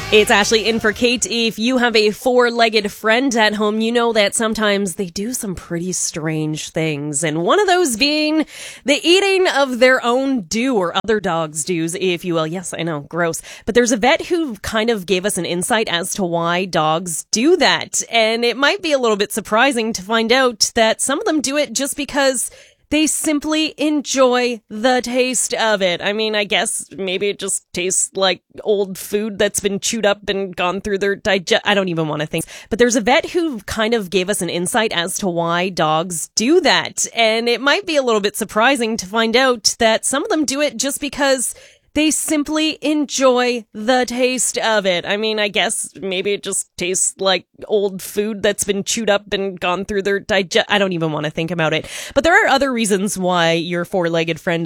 It's Ashley in for Kate. If you have a four-legged friend at home, you know that sometimes they do some pretty strange things. And one of those being the eating of their own dew, or other dogs' dews, if you will. Yes, I know, gross. But there's a vet who kind of gave us an insight as to why dogs do that. And it might be a little bit surprising to find out that some of them do it just because they simply enjoy the taste of it. I mean, I guess maybe it just tastes like old food that's been chewed up and gone through their I don't even want to think. But there's a vet who kind of gave us an insight as to why dogs do that. And it might be a little bit surprising to find out that some of them do it just because they simply enjoy the taste of it. I mean, I guess maybe it just tastes like old food that's been chewed up and gone through their I don't even want to think about it. But there are other reasons why your four-legged friend